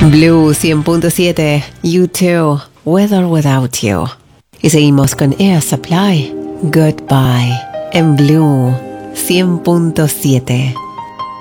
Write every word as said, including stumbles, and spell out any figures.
Blue cien punto siete, U dos, With or Without You. Y seguimos con Air Supply, Goodbye, en Blue cien punto siete.